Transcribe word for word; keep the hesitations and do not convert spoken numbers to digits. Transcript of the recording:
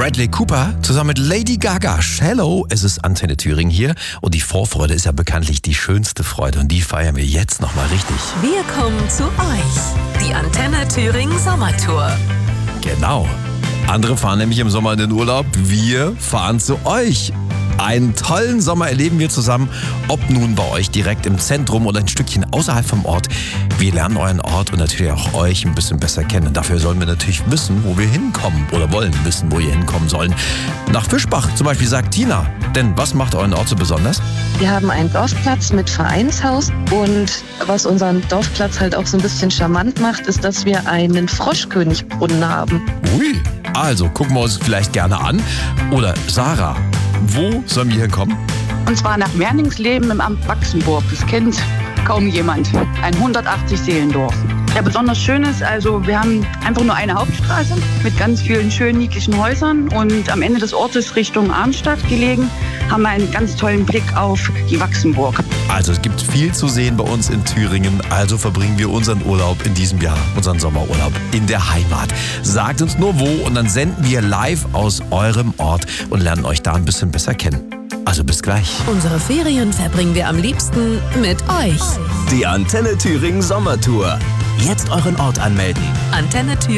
Bradley Cooper zusammen mit Lady Gaga. Hello, es ist Antenne Thüringen hier und die Vorfreude ist ja bekanntlich die schönste Freude und die feiern wir jetzt nochmal richtig. Wir kommen zu euch, die Antenne Thüringen Sommertour. Genau. Andere fahren nämlich im Sommer in den Urlaub, wir fahren zu euch. Einen tollen Sommer erleben wir zusammen, ob nun bei euch direkt im Zentrum oder ein Stückchen außerhalb vom Ort. Wir lernen euren Ort und natürlich auch euch ein bisschen besser kennen. Und dafür sollen wir natürlich wissen, wo wir hinkommen oder wollen wissen, wo ihr hinkommen sollen. Nach Fischbach zum Beispiel, sagt Tina. Denn was macht euren Ort so besonders? Wir haben einen Dorfplatz mit Vereinshaus und was unseren Dorfplatz halt auch so ein bisschen charmant macht, ist, dass wir einen Froschkönigbrunnen haben. Ui, also gucken wir uns vielleicht gerne an. Oder Sarah, wo sollen wir hinkommen? Und zwar nach Werningsleben im Amt Wachsenburg. Das kennt kaum jemand. Ein hundertachtzig Seelendorf. Ja, besonders schön ist, also wir haben einfach nur eine Hauptstraße mit ganz vielen schönen, niedlichen Häusern und am Ende des Ortes Richtung Arnstadt gelegen haben wir einen ganz tollen Blick auf die Wachsenburg. Also es gibt viel zu sehen bei uns in Thüringen, also verbringen wir unseren Urlaub in diesem Jahr, unseren Sommerurlaub in der Heimat. Sagt uns nur wo und dann senden wir live aus eurem Ort und lernen euch da ein bisschen besser kennen. Also bis gleich. Unsere Ferien verbringen wir am liebsten mit euch. Die Antenne Thüringen Sommertour. Jetzt euren Ort anmelden. Antenne Thüringen.